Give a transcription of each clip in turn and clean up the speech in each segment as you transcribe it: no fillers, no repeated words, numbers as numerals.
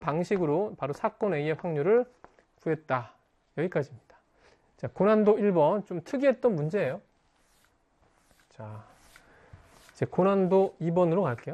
방식으로 바로 사건 A의 확률을 구했다. 여기까지입니다. 자, 고난도 1번 좀 특이했던 문제예요. 자, 이제 고난도 2번으로 갈게요.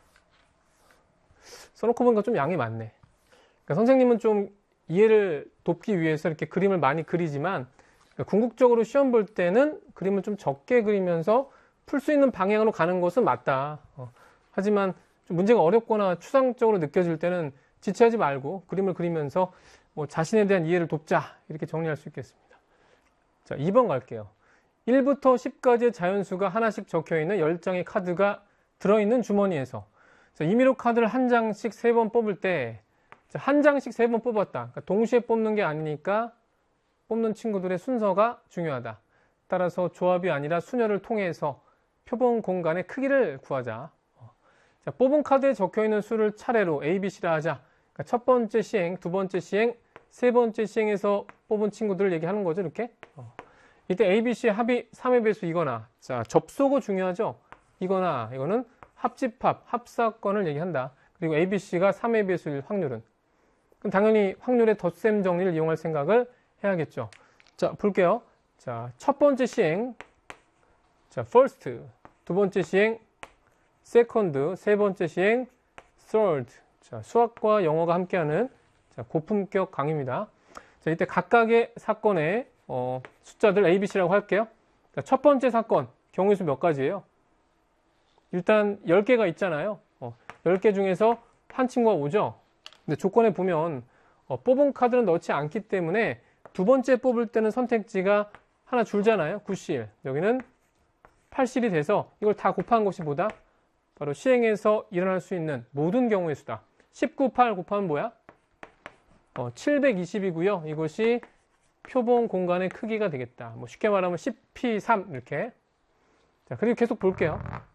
써놓고 보니까 좀 양이 많네. 그러니까 선생님은 좀 이해를 돕기 위해서 이렇게 그림을 많이 그리지만 궁극적으로 시험 볼 때는 그림을 좀 적게 그리면서 풀 수 있는 방향으로 가는 것은 맞다. 하지만 좀 문제가 어렵거나 추상적으로 느껴질 때는 지체하지 말고 그림을 그리면서 뭐 자신에 대한 이해를 돕자 이렇게 정리할 수 있겠습니다. 자, 2번 갈게요. 1부터 10까지의 자연수가 하나씩 적혀있는 10장의 카드가 들어있는 주머니에서 임의로 카드를 한 장씩 3번 뽑을 때 한 장씩 3번 뽑았다. 그러니까 동시에 뽑는 게 아니니까 뽑는 친구들의 순서가 중요하다. 따라서 조합이 아니라 순열을 통해서 표본 공간의 크기를 구하자. 자, 뽑은 카드에 적혀있는 수를 차례로 A, B, C라 하자. 그러니까 첫 번째 시행, 두 번째 시행, 세 번째 시행에서 뽑은 친구들을 얘기하는 거죠. 이렇게. 이때 A, B, C 합이 3의 배수이거나, 자, 접속어 중요하죠. 이거나, 이거는 합집합, 합사건을 얘기한다. 그리고 A, B, C가 3의 배수일 확률은. 그럼 당연히 확률의 덧셈 정리를 이용할 생각을 해야겠죠. 자, 볼게요. 자, 첫 번째 시행, 자, first. 두 번째 시행, second. 세 번째 시행, third. 자, 수학과 영어가 함께하는 자, 고품격 강의입니다. 자, 이때 각각의 사건의 숫자들 A, B, C라고 할게요. 자, 첫 번째 사건, 경우의 수 몇 가지예요? 일단 10개가 있잖아요. 10개 중에서 한 친구가 오죠. 근데 조건에 보면 뽑은 카드는 넣지 않기 때문에 두 번째 뽑을 때는 선택지가 하나 줄잖아요. 9실. 여기는 8실이 돼서 이걸 다 곱한 것이 뭐다? 바로 시행에서 일어날 수 있는 모든 경우의 수다. 19, 8 곱하면 뭐야? 720이고요. 이것이 표본 공간의 크기가 되겠다. 뭐 쉽게 말하면 10P3 이렇게. 자, 그리고 계속 볼게요.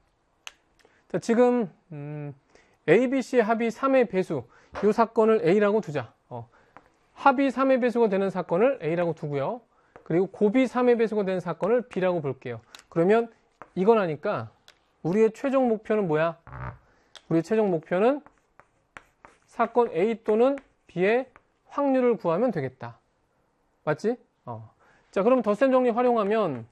자, 지금 A, B, C의 합이 3의 배수. 이 사건을 A라고 두자. 합이 3의 배수가 되는 사건을 A라고 두고요. 그리고 곱이 3의 배수가 되는 사건을 B라고 볼게요. 그러면 이건 하니까 우리의 최종 목표는 뭐야? 우리의 최종 목표는 사건 A 또는 B의 확률을 구하면 되겠다. 맞지? 자, 그럼 덧셈 정리 활용하면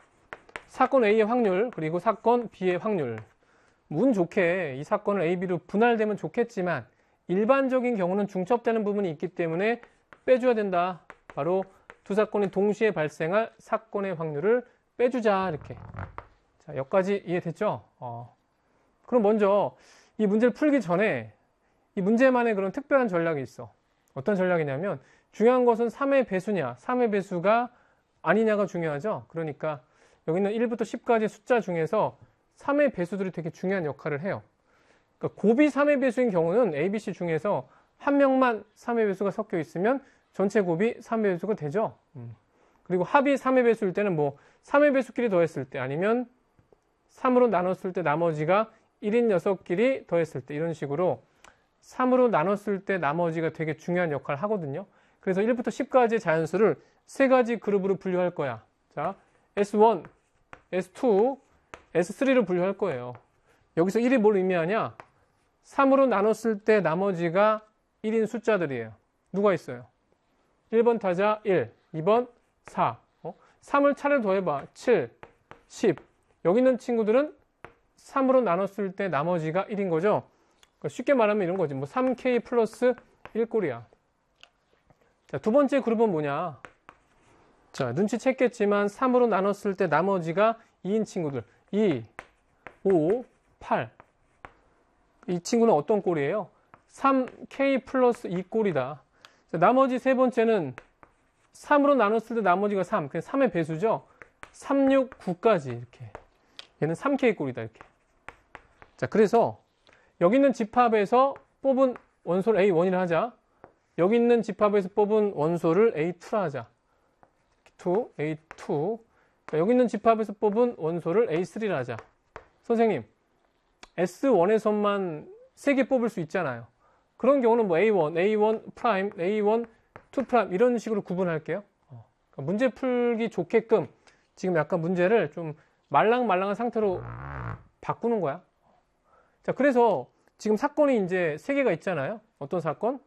사건 A의 확률 그리고 사건 B의 확률. 운 좋게 이 사건을 A, B로 분할되면 좋겠지만 일반적인 경우는 중첩되는 부분이 있기 때문에 빼줘야 된다. 바로 두 사건이 동시에 발생할 사건의 확률을 빼주자. 이렇게. 자, 여기까지 이해됐죠? 그럼 먼저 이 문제를 풀기 전에 이 문제만의 그런 특별한 전략이 있어. 어떤 전략이냐면 중요한 것은 3의 배수냐, 3의 배수가 아니냐가 중요하죠. 그러니까 여기 있는 1부터 10까지 숫자 중에서 3의 배수들이 되게 중요한 역할을 해요. 그러니까 곱이 3의 배수인 경우는 A, B, C 중에서 한 명만 3의 배수가 섞여 있으면 전체 곱이 3의 배수가 되죠. 그리고 합이 3의 배수일 때는 뭐 3의 배수끼리 더했을 때 아니면 3으로 나눴을 때 나머지가 1인 6끼리 더했을 때 이런 식으로 3으로 나눴을 때 나머지가 되게 중요한 역할을 하거든요. 그래서 1부터 10까지의 자연수를 세 가지 그룹으로 분류할 거야. 자, S1, S2, S3로 분류할 거예요. 여기서 1이 뭘 의미하냐? 3으로 나눴을 때 나머지가 1인 숫자들이에요. 누가 있어요? 1번 타자 1, 2번 4. 3을 차례 더해봐. 7, 10. 여기 있는 친구들은 3으로 나눴을 때 나머지가 1인 거죠. 그러니까 쉽게 말하면 이런 거지. 뭐 3K 플러스 1꼴이야. 자, 두 번째 그룹은 뭐냐? 자, 눈치챘겠지만 3으로 나눴을 때 나머지가 2인 친구들. 2, 5, 8. 이 친구는 어떤 꼴이에요? 3K 플러스 2꼴이다. 자, 나머지 세 번째는 3으로 나눴을 때 나머지가 3. 그냥 3의 배수죠? 3, 6, 9까지 이렇게. 얘는 3K 꼴이다. 이렇게. 자, 그래서 여기 있는 집합에서 뽑은 원소를 A1이라 하자. 여기 있는 집합에서 뽑은 원소를 A2라 하자. 2, A2. 자, 여기 있는 집합에서 뽑은 원소를 A3라 하자. 선생님, S1에서만 3개 뽑을 수 있잖아요. 그런 경우는 뭐 A1, A1 프라임, A1, 2 프라임 이런 식으로 구분할게요. 그러니까 문제 풀기 좋게끔 지금 약간 문제를 좀 말랑말랑한 상태로 바꾸는 거야. 자, 그래서 지금 사건이 이제 세 개가 있잖아요. 어떤 사건?